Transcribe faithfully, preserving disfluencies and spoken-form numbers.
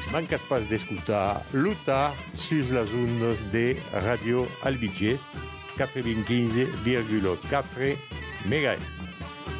mancas pas d'escoltar Luta sus las ondas de Radio Albigés quatre-vingt-quinze virgule quatre megahertz.